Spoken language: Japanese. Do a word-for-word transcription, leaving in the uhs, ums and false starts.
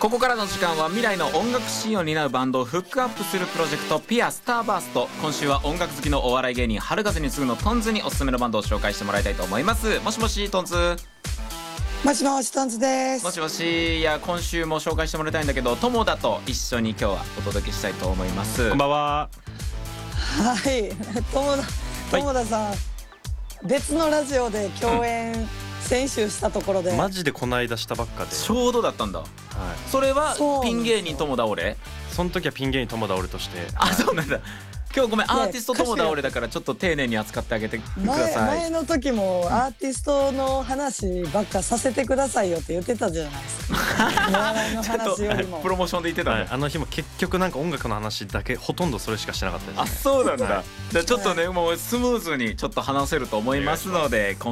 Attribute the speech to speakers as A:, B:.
A: ここからの時間は未来の音楽シーンを担うバンドをフックアップするプロジェクトピアスターバースト。今週は音楽好きのお笑い芸人春風に次ぐのトンズにおすすめのバンドを紹介してもらいたいと思います。もしもしトンズ。
B: もしもしトンズです。
A: もしもし。いや今週も紹介してもらいたいんだけど、友田と一緒に今日はお届けしたいと思います。
C: こんばんは。
B: はい友田友田さん、はい、別のラジオで共演、うん先週したところで
C: マジでこの間したばっかで
A: ちょうどだったんだ、はい、それはピン芸人友田俺
C: その時はピン芸人友田俺として、
A: あ、そうなんだ。今日ごめん、アーティスト友田俺だからちょっと丁寧に扱ってあげてください。
B: 前, 前の時もアーティストの話ばっかさせてくださいよって言ってたじゃないですかお笑いの話よりも
A: プロモーションで言ってたの、
C: はい、あの日も結局なんか音楽の話だけほとんどそれしかしてなかったです、ね、
A: あ、そうなんだ。じゃあちょっとね、もうスムーズにちょっと話せると思いますので、